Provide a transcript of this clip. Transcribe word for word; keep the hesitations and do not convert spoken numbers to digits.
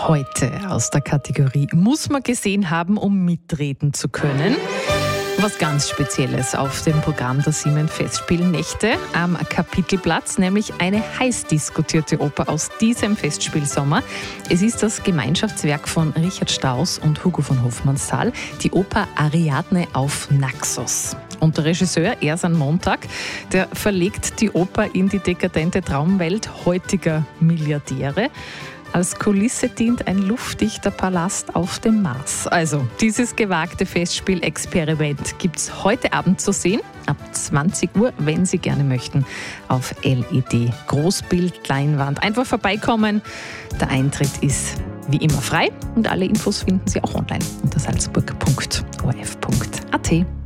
Heute aus der Kategorie Muss man gesehen haben, um mitreden zu können. Was ganz Spezielles auf dem Programm der Siemens Festspielnächte am Kapitelplatz, nämlich eine heiß diskutierte Oper aus diesem Festspielsommer. Es ist das Gemeinschaftswerk von Richard Strauss und Hugo von Hofmannsthal, die Oper Ariadne auf Naxos. Und der Regisseur Ersan Montag, der verlegt die Oper in die dekadente Traumwelt heutiger Milliardäre. Als Kulisse dient ein luftdichter Palast auf dem Mars. Also, dieses gewagte Festspiel-Experiment gibt es heute Abend zu sehen, ab zwanzig Uhr, wenn Sie gerne möchten, auf L E D. Großbild, Leinwand. Einfach vorbeikommen. Der Eintritt ist wie immer frei und alle Infos finden Sie auch online unter salzburg punkt o r f punkt a t.